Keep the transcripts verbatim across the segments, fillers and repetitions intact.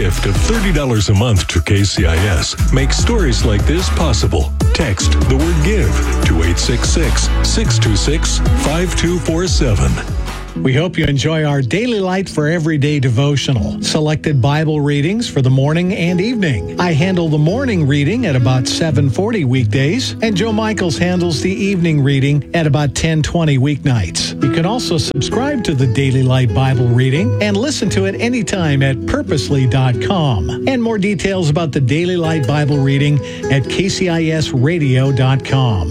gift of thirty dollars a month to K C I S. Make stories like this possible. Text the word GIVE to eight six six, six two six, five two four seven. We hope you enjoy our Daily Light for Everyday devotional. Selected Bible readings for the morning and evening. I handle the morning reading at about seven forty weekdays, and Joe Michaels handles the evening reading at about ten twenty weeknights. You can also subscribe to the Daily Light Bible reading and listen to it anytime at purposely dot com. And more details about the Daily Light Bible reading at k c i s radio dot com.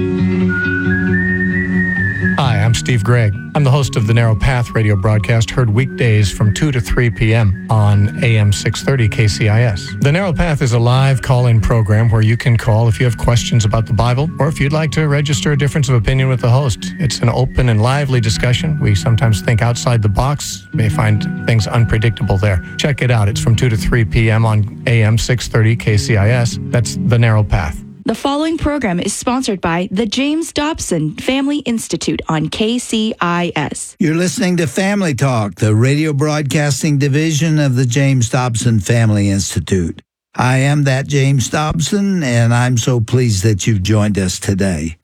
Hi, I'm Steve Gregg. I'm the host of the Narrow Path radio broadcast, heard weekdays from two to three p.m. on A M six thirty K C I S. The Narrow Path is a live call-in program where you can call if you have questions about the Bible or if you'd like to register a difference of opinion with the host. It's an open and lively discussion. We sometimes think outside the box, may find things unpredictable there. Check it out. It's from two to three p.m. on A M six thirty K C I S. That's the Narrow Path. The following program is sponsored by the James Dobson Family Institute on K C I S. You're listening to Family Talk, the radio broadcasting division of the James Dobson Family Institute. I am that James Dobson, and I'm so pleased that you've joined us today.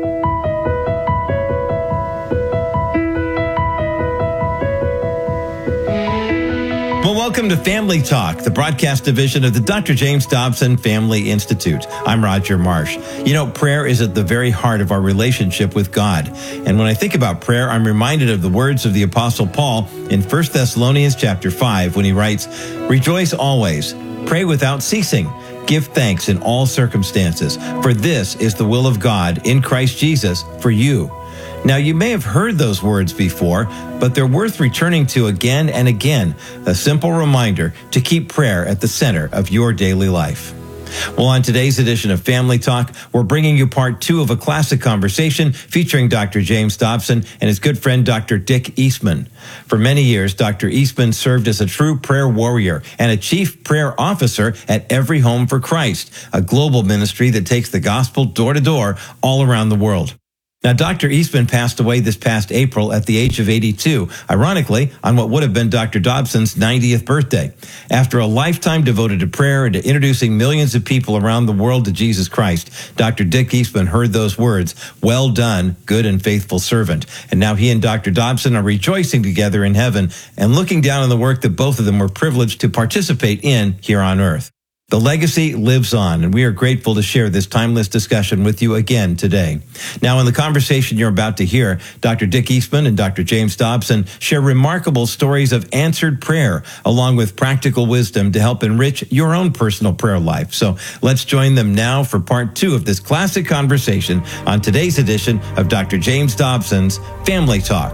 Well, welcome to Family Talk, the broadcast division of the Doctor James Dobson Family Institute. I'm Roger Marsh. You know, prayer is at the very heart of our relationship with God. And when I think about prayer, I'm reminded of the words of the Apostle Paul in First Thessalonians chapter five when he writes, "Rejoice always, pray without ceasing, give thanks in all circumstances, for this is the will of God in Christ Jesus for you." Now, you may have heard those words before, but they're worth returning to again and again, a simple reminder to keep prayer at the center of your daily life. Well, on today's edition of Family Talk, we're bringing you part two of a classic conversation featuring Doctor James Dobson and his good friend Doctor Dick Eastman. For many years, Doctor Eastman served as a true prayer warrior and a chief prayer officer at Every Home for Christ, a global ministry that takes the gospel door to door all around the world. Now, Doctor Eastman passed away this past April at the age of eighty-two, ironically, on what would have been Doctor Dobson's ninetieth birthday. After a lifetime devoted to prayer and to introducing millions of people around the world to Jesus Christ, Doctor Dick Eastman heard those words, "Well done, good and faithful servant." And now he and Doctor Dobson are rejoicing together in heaven and looking down on the work that both of them were privileged to participate in here on earth. The legacy lives on, and we are grateful to share this timeless discussion with you again today. Now, in the conversation you're about to hear, Doctor Dick Eastman and Doctor James Dobson share remarkable stories of answered prayer, along with practical wisdom to help enrich your own personal prayer life. So let's join them now for part two of this classic conversation on today's edition of Doctor James Dobson's Family Talk.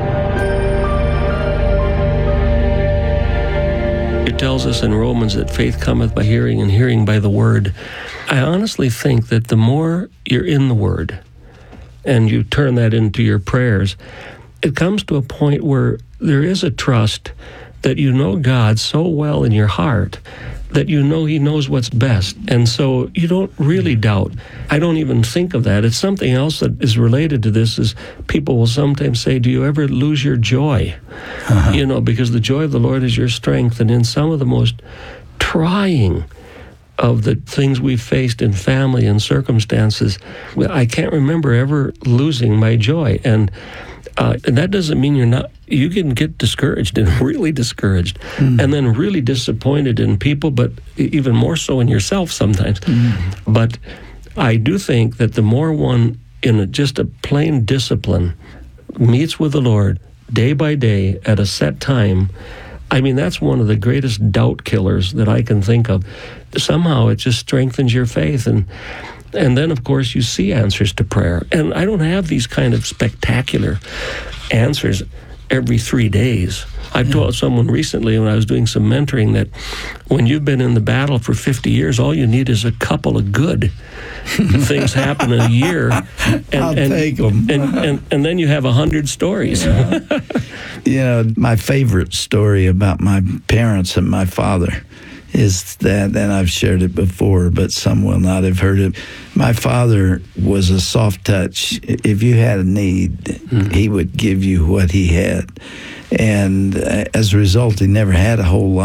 It tells us in Romans that faith cometh by hearing and hearing by the word. I honestly think that the more you're in the word and you turn that into your prayers, it comes to a point where there is a trust that you know God so well in your heart that you know he knows what's best. And so you don't really doubt. I don't even think of that. It's something else that is related to this is people will sometimes say, do you ever lose your joy? Uh-huh. You know, because the joy of the Lord is your strength. And in some of the most trying of the things we've faced in family and circumstances, I can't remember ever losing my joy. And Uh, and that doesn't mean you're not, you can get discouraged and really discouraged mm. and then really disappointed in people, but even more so in yourself sometimes. Mm. But I do think that the more one in a, just a plain discipline meets with the Lord day by day at a set time, I mean, that's one of the greatest doubt killers that I can think of. Somehow it just strengthens your faith. And And then, of course, you see answers to prayer. And I don't have these kind of spectacular answers every three days. I told someone recently when I was doing some mentoring that when you've been in the battle for fifty years, all you need is a couple of good things happen in a year. And, I'll and, take them. And, and, and then you have a hundred stories. Yeah. You know, my favorite story about my parents and my father is that, and I've shared it before, but some will not have heard it. My father was a soft touch. If you had a need, mm-hmm. he would give you what he had. And as a result, he never had a whole lot,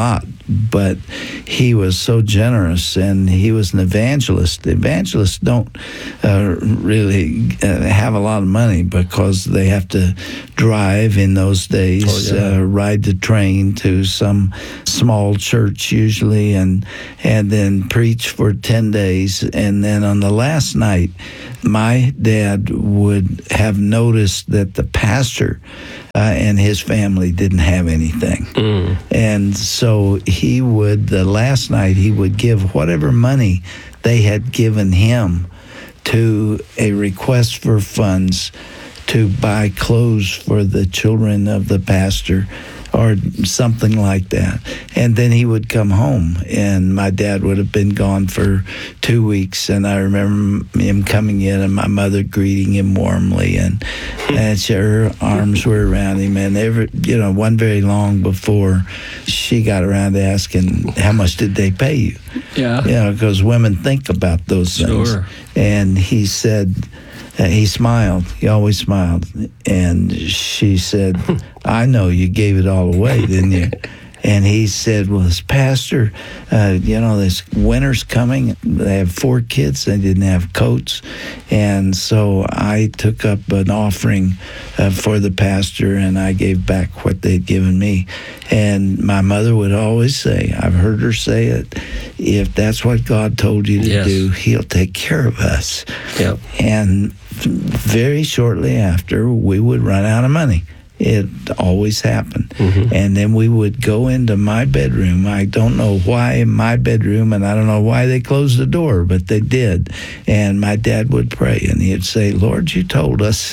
but he was so generous, and he was an evangelist. Evangelists don't uh, really uh, have a lot of money because they have to drive in those days, oh, yeah. uh, ride the train to some small church usually, and and then preach for ten days. And then on the last night, my dad would have noticed that the pastor uh, and his family didn't have anything. Mm. And so he would, the last night, he would give whatever money they had given him to a request for funds to buy clothes for the children of the pastor or something like that. And then he would come home, and my dad would have been gone for two weeks. And I remember him coming in and my mother greeting him warmly, and, and her arms were around him. And every, you know, one very long before she got around to asking, how much did they pay you? Yeah. You know, because women think about those things. Sure. And he said, Uh, he smiled. He always smiled. And she said, I know you gave it all away, didn't you? And he said, well, this pastor, uh, you know, this winter's coming. They have four kids. They didn't have coats. And so I took up an offering uh, for the pastor, and I gave back what they'd given me. And my mother would always say, I've heard her say it, if that's what God told you to Yes. do, he'll take care of us. Yep. And very shortly after, we would run out of money. It always happened. Mm-hmm. And then we would go into my bedroom. I don't know why in my bedroom, and I don't know why they closed the door, but they did. And my dad would pray, and he'd say, Lord, you told us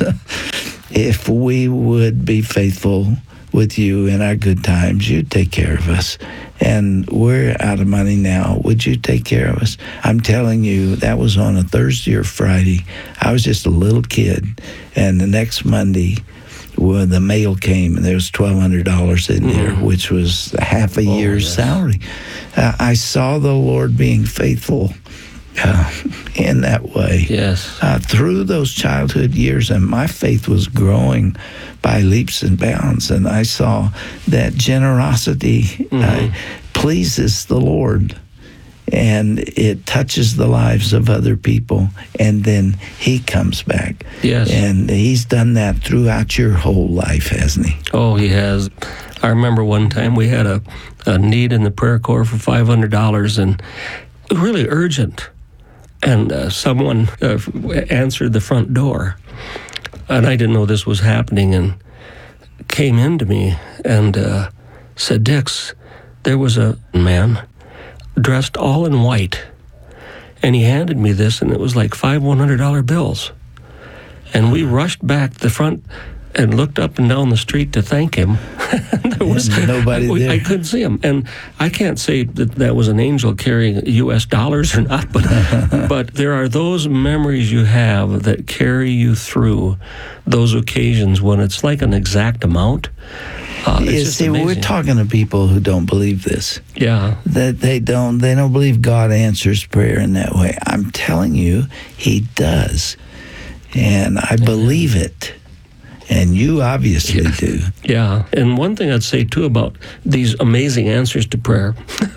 if we would be faithful with you in our good times, you'd take care of us. And we're out of money now. Would you take care of us? I'm telling you, that was on a Thursday or Friday. I was just a little kid. And the next Monday, when the mail came, and there was twelve hundred dollars in there, Mm-hmm. which was half a Oh, year's yes. salary. Uh, I saw the Lord being faithful uh, in that way. Yes. Uh, through those childhood years, and my faith was growing by leaps and bounds, and I saw that generosity Mm-hmm. uh, pleases the Lord, and it touches the lives of other people, and then he comes back. Yes. And he's done that throughout your whole life, hasn't he? Oh, he has. I remember one time we had a, a need in the prayer corps for five hundred dollars, and really urgent. And uh, someone uh, answered the front door, and I didn't know this was happening, and came into me and uh, said, Dix, there was a man dressed all in white, and he handed me this, and it was like five one hundred dollar bills. And we rushed back to the front and looked up and down the street to thank him. There was Yeah, nobody I, there. I couldn't see him, and I can't say that that was an angel carrying U S dollars or not, but but there are those memories you have that carry you through those occasions when it's like an exact amount. Uh, it's You just see, we're amazing. talking to people who don't believe this. Yeah. That they don't they don't believe God answers prayer in that way. I'm telling you, he does. And I believe it. And you obviously do. Yeah, and one thing I'd say too about these amazing answers to prayer,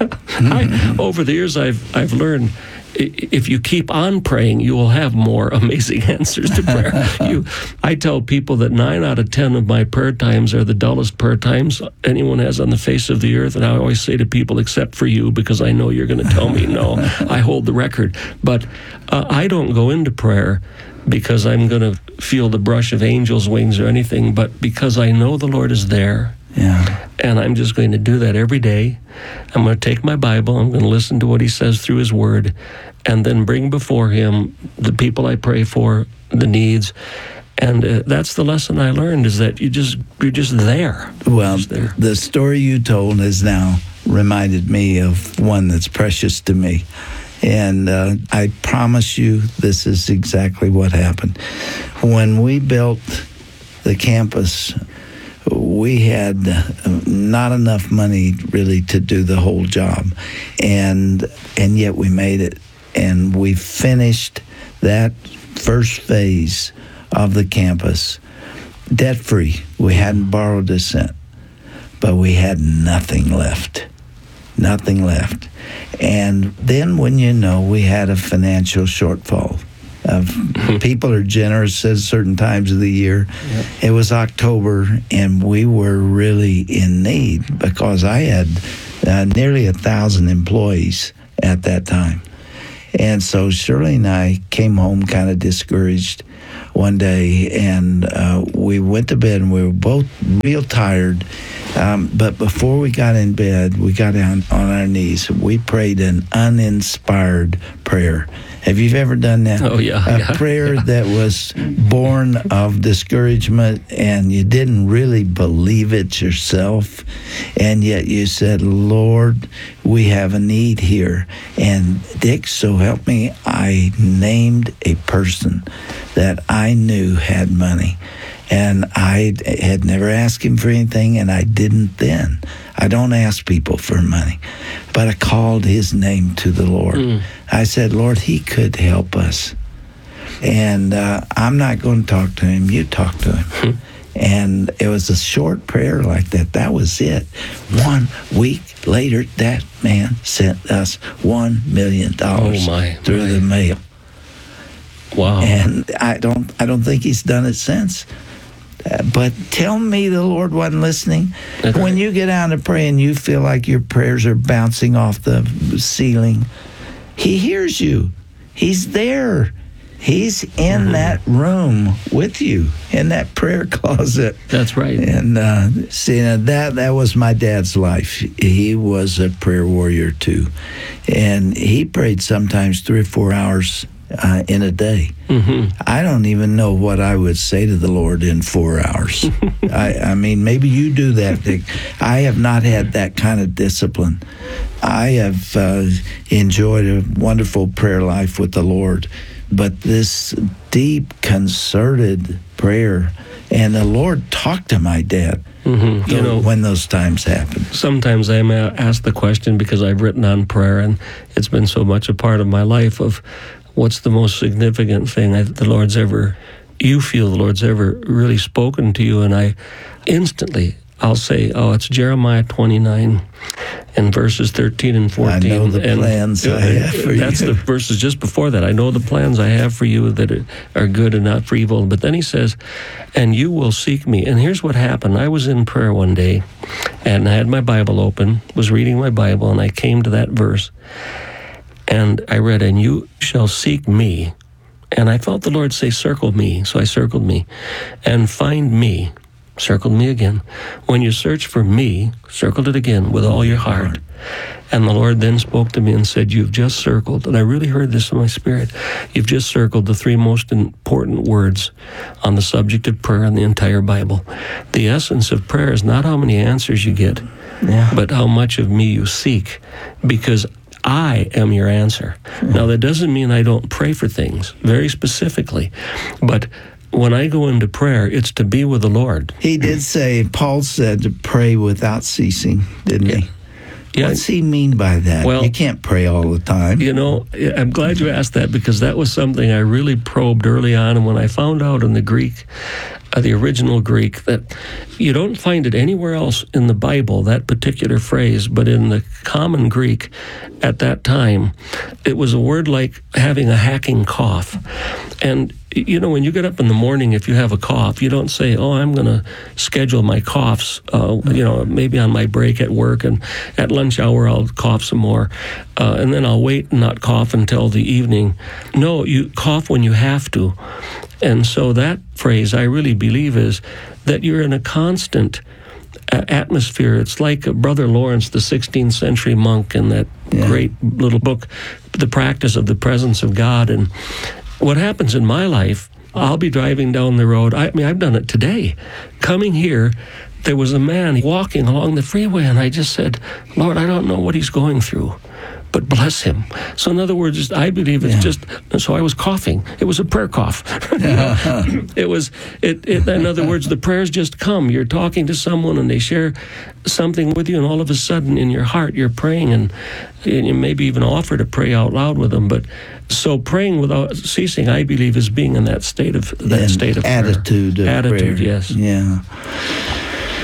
I, over the years I've I've learned i- if you keep on praying, you will have more amazing answers to prayer. you, I tell people that nine out of ten of my prayer times are the dullest prayer times anyone has on the face of the earth, and I always say to people, except for you, because I know you're going to tell me no, I hold the record. But uh, I don't go into prayer because I'm going to feel the brush of angels' wings or anything, but because I know the Lord is there. Yeah. And I'm just going to do that every day. I'm going to take my Bible, I'm going to listen to what he says through his word, and then bring before him the people I pray for, the needs. And uh, that's the lesson I learned, is that you just, you're just there. Well, Just there. the story you told has now reminded me of one that's precious to me. And uh, I promise you, this is exactly what happened. When we built the campus, we had not enough money really to do the whole job. And and yet we made it. And we finished that first phase of the campus debt-free. We hadn't borrowed a cent, but we had nothing left. nothing left. And then when you know we had a financial shortfall. Of people are generous at certain times of the year. Yep. It was October, and we were really in need because I had uh, nearly a thousand employees at that time. And so Shirley and I came home kind of discouraged one day, and uh, we went to bed, and we were both real tired. Um, but before we got in bed, we got down on our knees. We prayed an uninspired prayer. Have you ever done that? Oh, yeah. A yeah, prayer yeah. that was born of discouragement, and you didn't really believe it yourself, and yet you said, Lord, we have a need here. And Dick, so help me, I named a person that I knew had money. And I had never asked him for anything, and I didn't then. I don't ask people for money. But I called his name to the Lord. Mm. I said, Lord, he could help us. And uh, I'm not going to talk to him. You talk to him. Mm. And it was a short prayer like that. That was it. One week later, that man sent us one million dollars oh my, through my. the mail. Wow. And I don't, I don't think he's done it since. Uh, but tell me the Lord wasn't listening. Okay. When you get down to pray and you feel like your prayers are bouncing off the ceiling, he hears you. He's there. He's in mm-hmm. that room with you, in that prayer closet. That's right. And uh, see, now that, that was my dad's life. He was a prayer warrior, too. And he prayed sometimes three or four hours Uh, in a day. Mm-hmm. I don't even know what I would say to the Lord in four hours. I, I mean, maybe you do that, Dick. I have not had that kind of discipline. I have uh, enjoyed a wonderful prayer life with the Lord, but this deep, concerted prayer, and the Lord talked to my dad. Mm-hmm. You know, when those times happen. Sometimes I'm asked the question because I've written on prayer, and it's been so much a part of my life of what's the most significant thing I, the Lord's ever, you feel the Lord's ever really spoken to you? And I instantly, I'll say, oh, it's Jeremiah twenty-nine and verses thirteen and fourteen. I know the and plans I have for you. That's the verses just before that. I know the plans I have for you that are good and not for evil. But then he says, and you will seek me. And here's what happened. I was in prayer one day, and I had my Bible open, was reading my Bible, and I came to that verse. And I read, and you shall seek me. And I felt the Lord say, circle me. So I circled me. And find me. Circled me again. When you search for me, circled it again with all your heart. And the Lord then spoke to me and said, you've just circled, and I really heard this in my spirit, you've just circled the three most important words on the subject of prayer in the entire Bible. The essence of prayer is not how many answers you get, yeah. but how much of me you seek, because I am your answer. Mm-hmm. Now, that doesn't mean I don't pray for things, very specifically, but when I go into prayer, it's to be with the Lord. He did say, Paul said to pray without ceasing, didn't yeah. he? Yeah. What's he mean by that? Well, you can't pray all the time. You know, I'm glad you asked that, because that was something I really probed early on. And when I found out in the Greek, uh, the original Greek, that you don't find it anywhere else in the Bible, that particular phrase, but in the common Greek at that time, it was a word like having a hacking cough. And you know, when you get up in the morning, if you have a cough, you don't say, oh, I'm going to schedule my coughs, uh, you know, maybe on my break at work, and at lunch hour I'll cough some more, uh, and then I'll wait and not cough until the evening. No, you cough when you have to. And so that phrase, I really believe, is that you're in a constant uh, atmosphere. It's like Brother Lawrence, the sixteenth century monk, in that yeah. great little book, The Practice of the Presence of God. And what happens in my life, I'll be driving down the road. I mean, I've done it today. Coming here, there was a man walking along the freeway, and I just said, Lord, I don't know what he's going through, but bless him. So in other words, I believe it's yeah. just, so I was coughing. It was a prayer cough. it was, it, it. In other words, the prayers just come. You're talking to someone, and they share something with you, and all of a sudden in your heart, you're praying, and, and you maybe even offer to pray out loud with them. But so praying without ceasing, I believe, is being in that state of that and state of attitude prayer. of attitude, prayer. yes, yeah.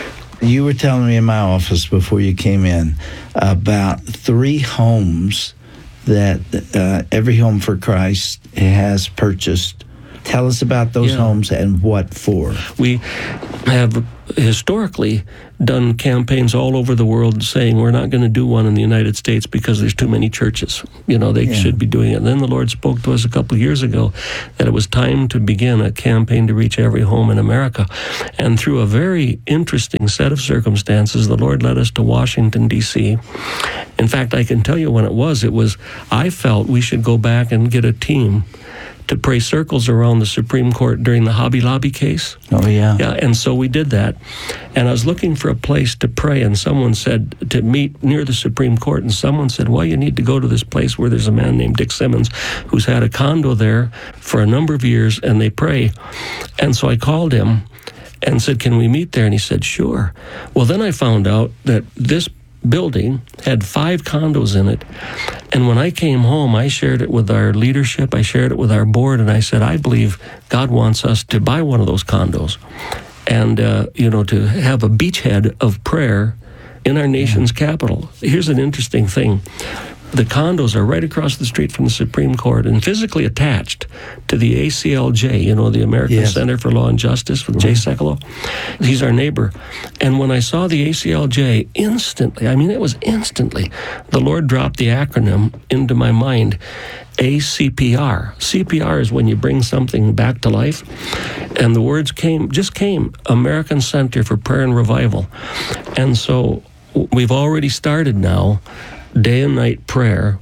You were telling me in my office before you came in about three homes that uh, Every Home for Christ has purchased. Tell us about those Yeah. homes and what for. We have historically done campaigns all over the world saying we're not going to do one in the United States because there's too many churches. You know, they Yeah. should be doing it. And then the Lord spoke to us a couple of years ago that it was time to begin a campaign to reach every home in America. And through a very interesting set of circumstances, the Lord led us to Washington, D C In fact, I can tell you when it was. It was, I felt we should go back and get a team to pray circles around the Supreme Court during the Hobby Lobby case. Oh, yeah. Yeah, and so we did that. And I was looking for a place to pray, and someone said to meet near the Supreme Court, and someone said, well, you need to go to this place where there's a man named Dick Simmons who's had a condo there for a number of years, and they pray. And so I called him and said, can we meet there? And he said, sure. Well, then I found out that this building had five condos in it. And when I came home, I shared it with our leadership, I shared it with our board, and I said, I believe God wants us to buy one of those condos and, uh, you know, to have a beachhead of prayer in our nation's capital. Here's an interesting thing. The condos are right across the street from the Supreme Court and physically attached to the A C L J, you know, the American Yes. Center for Law and Justice with Jay Sekulow. He's our neighbor. And when I saw the A C L J, instantly, I mean, it was instantly, the Lord dropped the acronym into my mind, A C P R. C P R is when you bring something back to life. And the words came, just came, American Center for Prayer and Revival. And so we've already started now day and night prayer.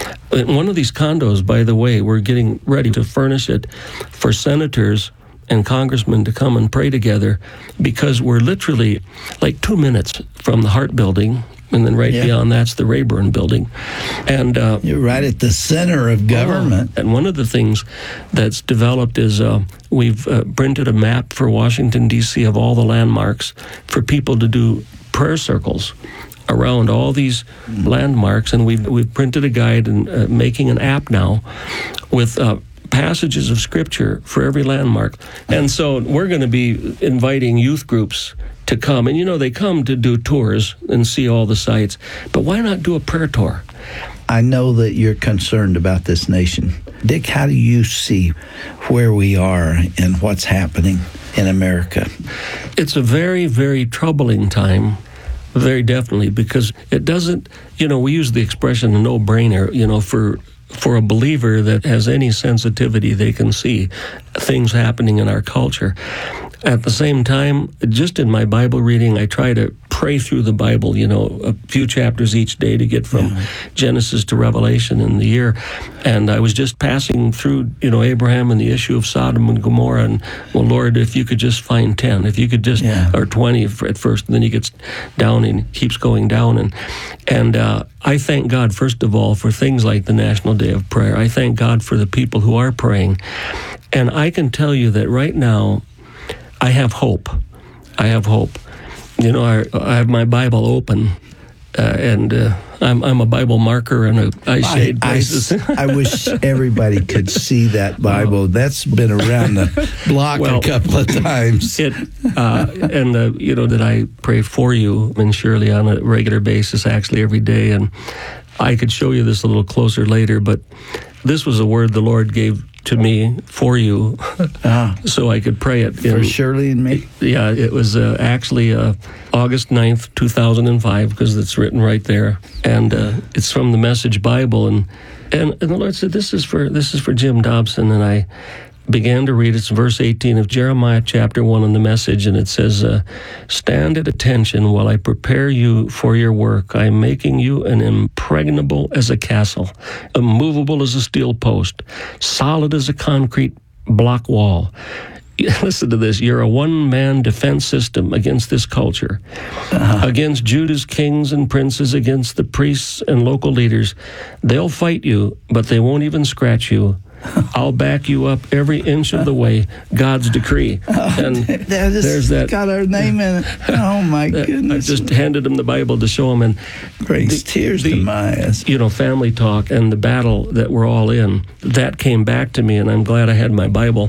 In one of these condos, by the way, we're getting ready to furnish it for senators and congressmen to come and pray together because we're literally like two minutes from the Hart Building, and then right Yeah. beyond that's the Rayburn Building. And uh, You're right at the center of government. and one of the things that's developed is uh, we've uh, printed a map for Washington, D C of all the landmarks for people to do prayer circles around all these landmarks, and we've we've printed a guide and uh, making an app now with uh, passages of Scripture for every landmark. And so we're going to be inviting youth groups to come, and you know they come to do tours and see all the sites, but why not do a prayer tour? I know that you're concerned about this nation. Dick, how do you see where we are and what's happening in America? It's a very, very troubling time. Very definitely, because it doesn't, you know, we use the expression a no-brainer, you know, for for a believer that has any sensitivity, they can see things happening in our culture. At the same time, just in my Bible reading, I try to pray through the Bible, you know, a few chapters each day to get from yeah. Genesis to Revelation in the year. And I was just passing through, you know, Abraham and the issue of Sodom and Gomorrah. And, well, Lord, if you could just find ten, if you could just, yeah. or twenty at first, and then he gets down and keeps going down. And, and uh, I thank God, first of all, for things like the National Day of Prayer. I thank God for the people who are praying. And I can tell you that right now, I have hope. I have hope. You know, I, I have my Bible open, uh, and uh, I'm I'm a Bible marker and a eye shade I, places. I, I wish everybody could see that Bible. That's been around the block well, a couple of times. It uh, and uh, you know that I pray for you and Shirley on a regular basis, actually every day, and I could show you this a little closer later, but this was a word the Lord gave to me for you, ah, so I could pray it. For in, Shirley and me? Yeah, it was uh, actually uh, August ninth, two thousand five, because it's written right there. And uh, it's from the Message Bible. And, and and the Lord said, this is for this is for Jim Dobson. And I began to read. It's verse eighteen of Jeremiah chapter one in the Message, and it says, uh, stand at attention while I prepare you for your work. I am making you an impregnable as a castle, immovable as a steel post, solid as a concrete block wall. Listen to this. You're a one-man defense system against this culture, uh-huh. against Judah's kings and princes, against the priests and local leaders. They'll fight you, but they won't even scratch you. I'll back you up every inch of the way. God's decree. And that is, there's that. got our name in it. Oh, my that, goodness. I just handed him the Bible to show him. And brings the, tears the, to my eyes. You know, family talk and the battle that we're all in, that came back to me, and I'm glad I had my Bible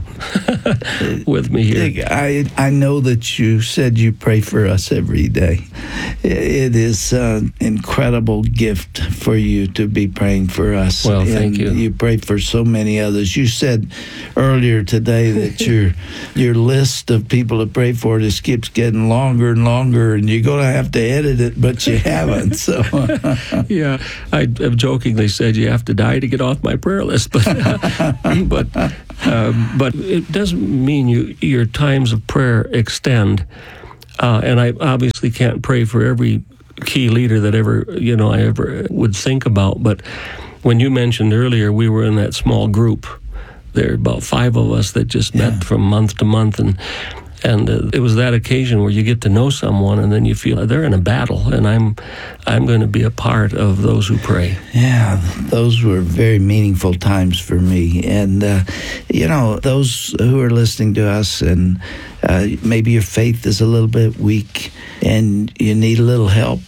with me here. I, I know that you said you pray for us every day. It is an incredible gift for you to be praying for us. Well, thank and you. You pray for so many others. You said earlier today that your your list of people to pray for just keeps getting longer and longer, and you're going to have to edit it, but you haven't. So, yeah, I have jokingly said you have to die to get off my prayer list, but but uh, but it doesn't mean you your times of prayer extend. Uh, and I obviously can't pray for every key leader that ever, you know, I ever would think about. But when you mentioned earlier, we were in that small group. There are about five of us that just Yeah. met from month to month. And and uh, it was that occasion where you get to know someone and then you feel they're in a battle. And I'm, I'm going to be a part of those who pray. yeah, those were very meaningful times for me. And, uh, you know, those who are listening to us and uh, maybe your faith is a little bit weak and you need a little help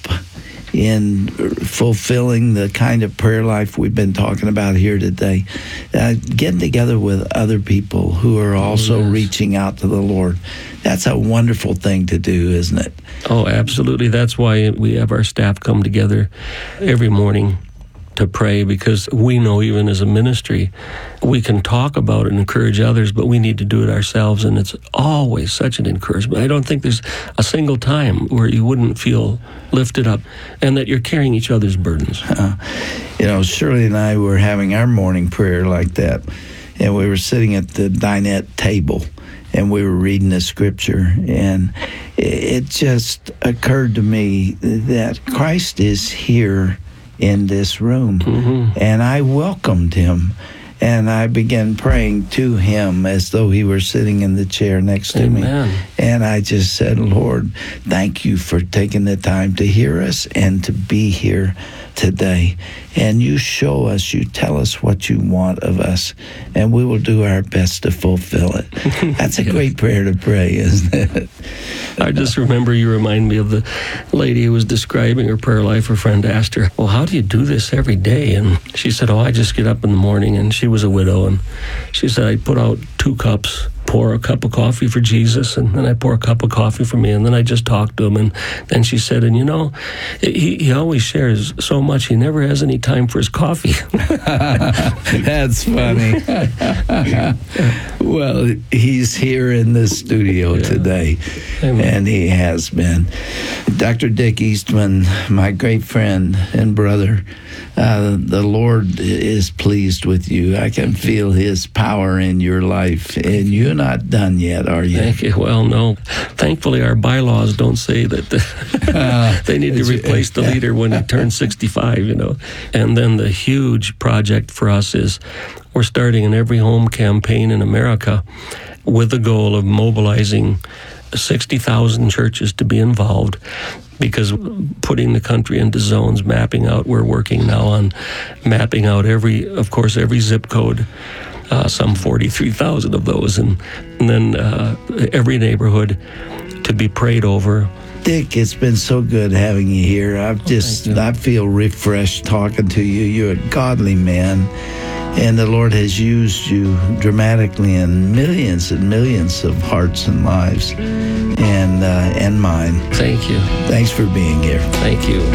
in fulfilling the kind of prayer life we've been talking about here today, uh, getting together with other people who are also yes. reaching out to the Lord. That's a wonderful thing to do, isn't it? Oh, absolutely. That's why we have our staff come together every morning to pray, because we know even as a ministry, we can talk about it and encourage others, but we need to do it ourselves, and it's always such an encouragement. I don't think there's a single time where you wouldn't feel lifted up and that you're carrying each other's burdens. Uh, you know, Shirley and I were having our morning prayer like that, and we were sitting at the dinette table, and we were reading the scripture, and it just occurred to me that Christ is here in this room, Mm-hmm. and I welcomed him, and I began praying to him as though he were sitting in the chair next to Amen. me. And I just said, Lord, thank you for taking the time to hear us and to be here today. And you show us, you tell us what you want of us, and we will do our best to fulfill it. That's a great prayer to pray, isn't it? I just remember you remind me of the lady who was describing her prayer life. Her friend asked her, well, how do you do this every day? And she said, oh, I just get up in the morning. And she was a widow. And she said, I put out two cups, pour a cup of coffee for Jesus, and then I pour a cup of coffee for me, and then I just talk to him. And then she said, and you know, he, he always shares so much, he never has any time for his coffee. That's funny. Well, he's here in the studio Yeah. today, Amen. and he has been. Doctor Dick Eastman, my great friend and brother, uh, the Lord is pleased with you. I can feel his power in your life, and you're not done yet, are you? Thank you. Well, no. Thankfully, our bylaws don't say that the, they need to replace the leader when he turns sixty-five, you know. And then the huge project for us is we're starting an Every Home campaign in America with the goal of mobilizing sixty thousand churches to be involved, because putting the country into zones, mapping out, we're working now on mapping out every, of course, every zip code, uh, some forty-three thousand of those, and, and then uh, every neighborhood to be prayed over. Dick, it's been so good having you here. I've just, thank you. I feel refreshed talking to you. You're a godly man, and the Lord has used you dramatically in millions and millions of hearts and lives, and uh, and mine. Thank you. Thanks for being here. Thank you.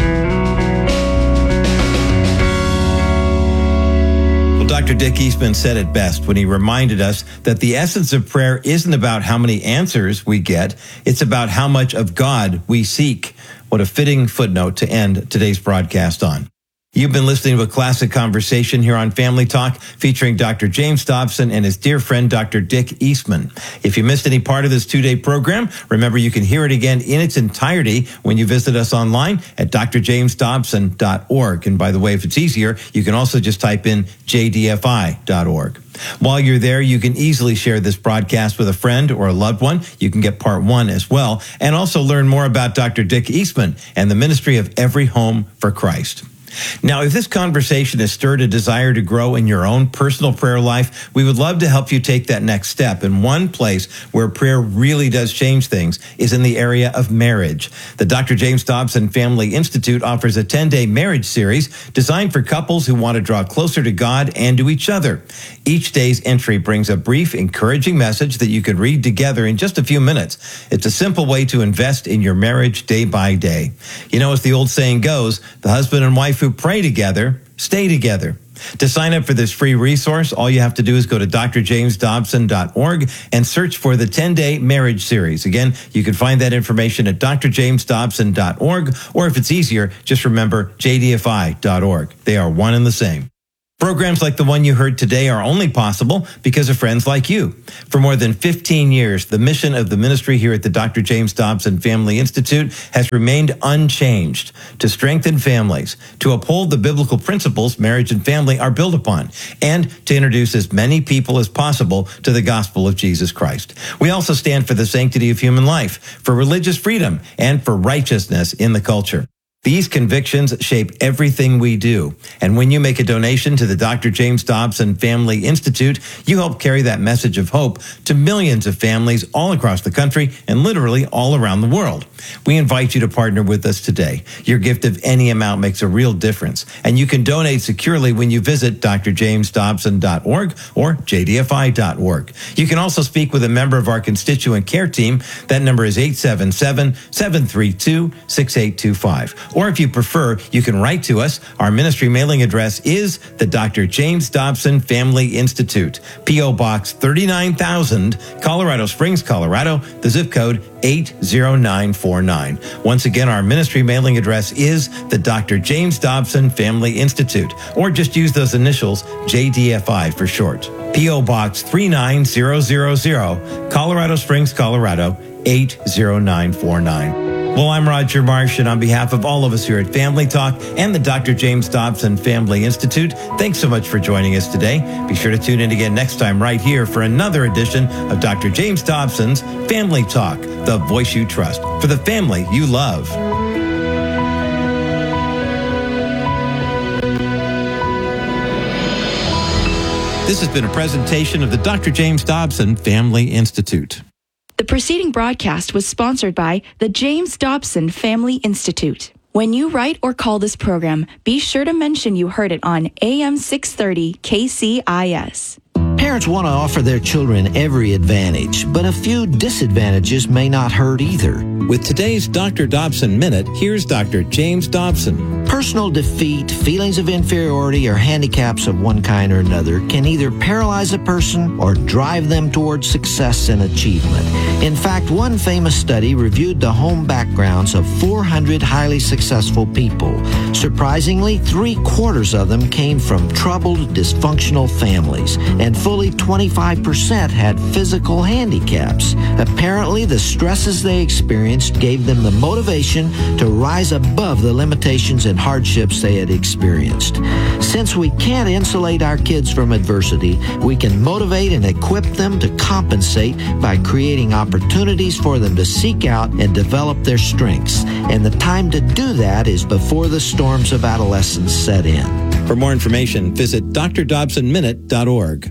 Well, Doctor Dick Eastman said it best when he reminded us that the essence of prayer isn't about how many answers we get, it's about how much of God we seek. What a fitting footnote to end today's broadcast on. You've been listening to a classic conversation here on Family Talk featuring Doctor James Dobson and his dear friend, Doctor Dick Eastman. If you missed any part of this two-day program, remember you can hear it again in its entirety when you visit us online at d r james dobson dot org. And by the way, if it's easier, you can also just type in j d f i dot org. While you're there, you can easily share this broadcast with a friend or a loved one. You can get part one as well, and also learn more about Doctor Dick Eastman and the ministry of Every Home for Christ. Now, if this conversation has stirred a desire to grow in your own personal prayer life, we would love to help you take that next step. And one place where prayer really does change things is in the area of marriage. The Doctor James Dobson Family Institute offers a ten-day marriage series designed for couples who want to draw closer to God and to each other. Each day's entry brings a brief, encouraging message that you can read together in just a few minutes. It's a simple way to invest in your marriage day by day. You know, as the old saying goes, the husband and wife who pray together stay together. To sign up for this free resource, all you have to do is go to d r james dobson dot org and search for the ten-day marriage series. Again, you can find that information at d r james dobson dot org, or if it's easier, just remember j d f i dot org. They are one and the same. Programs like the one you heard today are only possible because of friends like you. For more than fifteen years, the mission of the ministry here at the Doctor James Dobson Family Institute has remained unchanged: to strengthen families, to uphold the biblical principles marriage and family are built upon, and to introduce as many people as possible to the gospel of Jesus Christ. We also stand for the sanctity of human life, for religious freedom, and for righteousness in the culture. These convictions shape everything we do. And when you make a donation to the Doctor James Dobson Family Institute, you help carry that message of hope to millions of families all across the country and literally all around the world. We invite you to partner with us today. Your gift of any amount makes a real difference, and you can donate securely when you visit d r james dobson dot org or j d f i dot org. You can also speak with a member of our constituent care team. That number is eight seven seven, seven three two, six eight two five. Or if you prefer, you can write to us. Our ministry mailing address is the Doctor James Dobson Family Institute, P O. Box thirty-nine thousand, Colorado Springs, Colorado, the zip code eight zero nine four nine. Once again, our ministry mailing address is the Doctor James Dobson Family Institute, or just use those initials, J D F I for short. P O. Box three nine zero zero zero, Colorado Springs, Colorado, eight zero nine four nine. Well, I'm Roger Marsh, and on behalf of all of us here at Family Talk and the Doctor James Dobson Family Institute, thanks so much for joining us today. Be sure to tune in again next time right here for another edition of Doctor James Dobson's Family Talk, the voice you trust, for the family you love. This has been a presentation of the Doctor James Dobson Family Institute. The preceding broadcast was sponsored by the James Dobson Family Institute. When you write or call this program, be sure to mention you heard it on A M six thirty K C I S. Parents want to offer their children every advantage, but a few disadvantages may not hurt either. With today's Doctor Dobson Minute, here's Doctor James Dobson. Personal defeat, feelings of inferiority, or handicaps of one kind or another can either paralyze a person or drive them towards success and achievement. In fact, one famous study reviewed the home backgrounds of four hundred highly successful people. Surprisingly, three quarters of them came from troubled, dysfunctional families, and fully twenty-five percent had physical handicaps. Apparently, the stresses they experienced gave them the motivation to rise above the limitations and hardships they had experienced. Since we can't insulate our kids from adversity, we can motivate and equip them to compensate by creating opportunities for them to seek out and develop their strengths. And the time to do that is before the storms of adolescence set in. For more information, visit d r dobson minute dot org.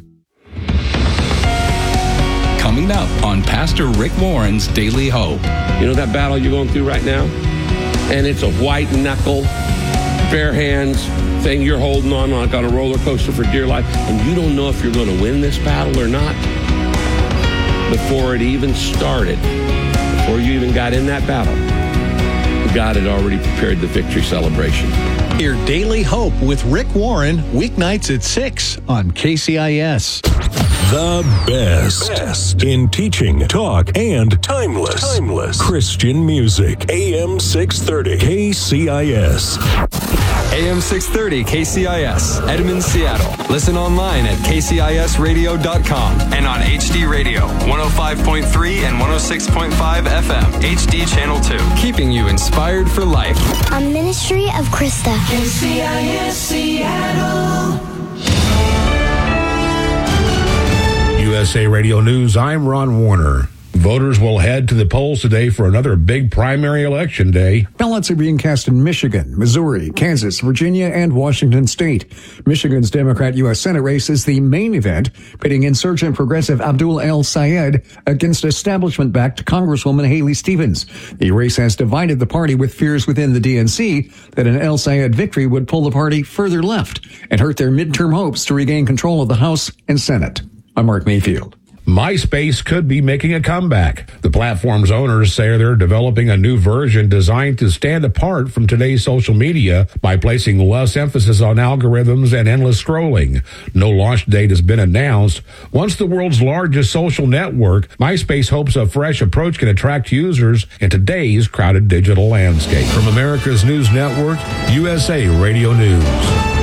Coming up on Pastor Rick Warren's Daily Hope. You know that battle you're going through right now? And it's a white knuckle, bare hands thing you're holding on like on a roller coaster for dear life, and you don't know if you're going to win this battle or not. Before it even started, before you even got in that battle, God had already prepared the victory celebration. Your Daily Hope with Rick Warren, weeknights at six on K C I S. The best, best in teaching, talk, and timeless, timeless Christian music. A M six thirty K C I S. A M six thirty K C I S, Edmond, Seattle. Listen online at k c i s radio dot com and on H D Radio, one oh five point three and one oh six point five F M, H D Channel two. Keeping you inspired for life. A ministry of Krista. K C I S Seattle. U S A Radio News, I'm Ron Warner. Voters will head to the polls today for another big primary election day. Ballots are being cast in Michigan, Missouri, Kansas, Virginia, and Washington State. Michigan's Democrat U S Senate race is the main event, pitting insurgent progressive Abdul El-Sayed against establishment-backed Congresswoman Haley Stevens. The race has divided the party, with fears within the D N C that an El-Sayed victory would pull the party further left and hurt their midterm hopes to regain control of the House and Senate. I'm Mark Mayfield. MySpace could be making a comeback. The platform's owners say they're developing a new version designed to stand apart from today's social media by placing less emphasis on algorithms and endless scrolling. No launch date has been announced. Once the world's largest social network, MySpace hopes a fresh approach can attract users in today's crowded digital landscape. From America's News Network, U S A Radio News.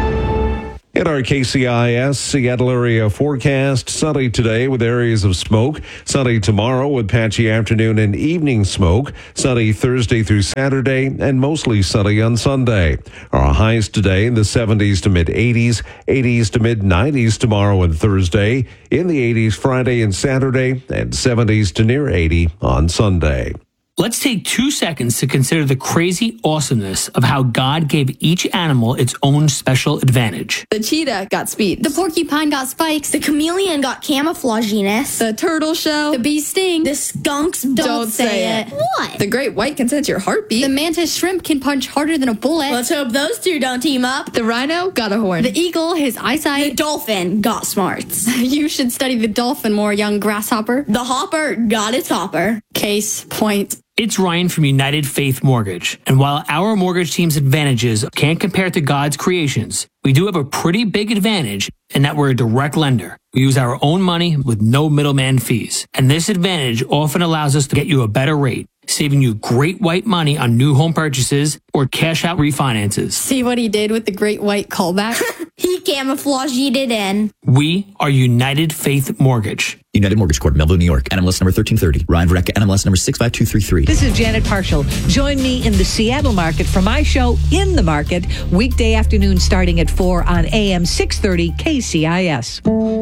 In our K C I S Seattle area forecast, sunny today with areas of smoke. Sunny tomorrow with patchy afternoon and evening smoke. Sunny Thursday through Saturday and mostly sunny on Sunday. Our highs today in the seventies to mid eighties, eighties to mid nineties tomorrow and Thursday. In the eighties Friday and Saturday, and seventies to near eighty on Sunday. Let's take two seconds to consider the crazy awesomeness of how God gave each animal its own special advantage. The cheetah got speed. The porcupine got spikes. The chameleon got camouflaginess. The turtle shell. The bee sting. The skunks don't, don't say, say it. it. What? The great white can sense your heartbeat. The mantis shrimp can punch harder than a bullet. Let's hope those two don't team up. The rhino got a horn. The eagle, his eyesight. The dolphin got smarts. You should study the dolphin more, young grasshopper. The hopper got its hopper. Case point. It's Ryan from United Faith Mortgage. And while our mortgage team's advantages can't compare to God's creations, we do have a pretty big advantage in that we're a direct lender. We use our own money with no middleman fees. And this advantage often allows us to get you a better rate, saving you great white money on new home purchases or cash out refinances. See what he did with the great white callback? He camouflaged it in. We are United Faith Mortgage. United Mortgage Corp, Melville, New York. N M L S number thirteen thirty. Ryan Verrecka, N M L S number six five two three three. This is Janet Parshall. Join me in the Seattle market for my show, In the Market, weekday afternoon starting at four on A M six thirty K C I S.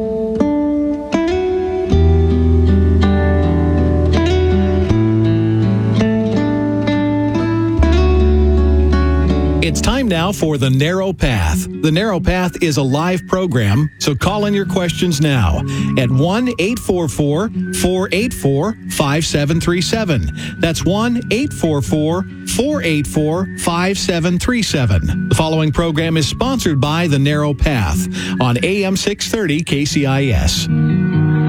It's time now for The Narrow Path. The Narrow Path is a live program, so call in your questions now at one eight four four, four eight four, five seven three seven. That's one eight four four, four eight four, five seven three seven. The following program is sponsored by The Narrow Path on A M six thirty K C I S.